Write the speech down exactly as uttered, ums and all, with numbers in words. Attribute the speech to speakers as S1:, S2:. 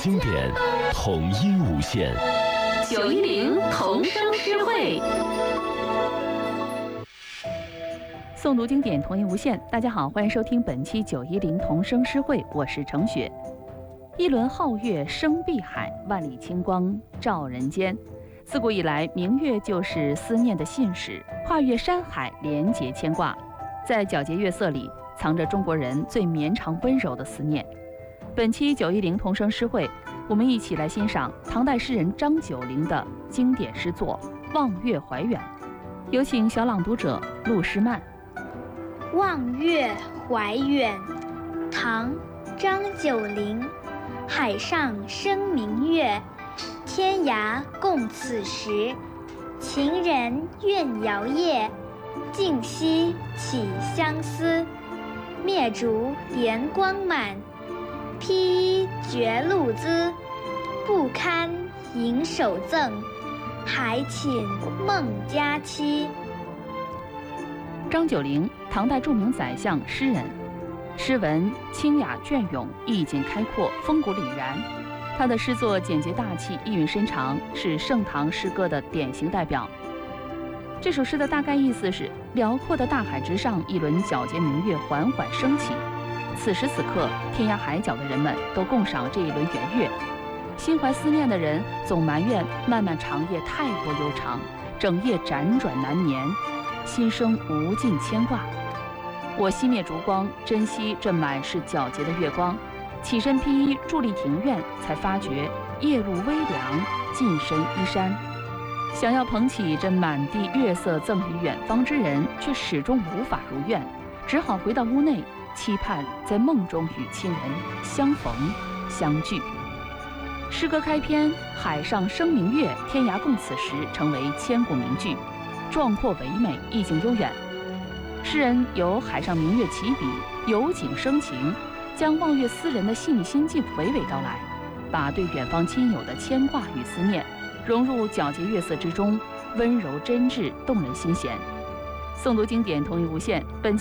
S1: 经典，统一无限。
S2: 九一零童声诗会，诵读经典，统一无限。大家好，欢迎收听本期九一零童声诗会，我是程雪。一轮皓月生碧海，万里清光照人间。自古以来，明月就是思念的信使，跨越山海，连结牵挂。在皎洁月色里，藏着中国人最绵长温柔的思念。本期九一零童声诗会，我们一起来欣赏唐代诗人张九龄的经典诗作《望月怀远》。有请小朗读者陆诗曼。
S3: 《望月怀远》唐·张九龄。海上生明月，天涯共此时。情人怨遥夜，竟夕起相思。灭烛怜光满，披衣觉露滋。不堪盈手赠，还寝梦佳期。
S2: 张九龄，唐代著名宰相、诗人，诗文清雅隽永，意境开阔，风骨凛然。他的诗作简洁大气，意蕴深长，是盛唐诗歌的典型代表。这首诗的大概意思是：辽阔的大海之上，一轮皎洁明月缓缓升起。此时此刻，天涯海角的人们都共赏这一轮圆月。心怀思念的人总埋怨漫漫长夜太过悠长，整夜辗转难眠，心生无尽牵挂。我熄灭烛光，珍惜这满是皎洁的月光，起身披衣伫立庭院，才发觉夜露微凉，尽身衣衫。想要捧起这满地月色赠与远方之人，却始终无法如愿，只好回到屋内，期盼在梦中与亲人相逢相聚。诗歌开篇，海上生明月，天涯共此时，成为千古名句，壮阔唯美，意境悠远。诗人由海上明月起笔，由景生情，将望月思人的细腻心境娓娓道来，把对远方亲友的牵挂与思念融入皎洁月色之中，温柔真挚，动人心弦。诵读经典，统一无限。本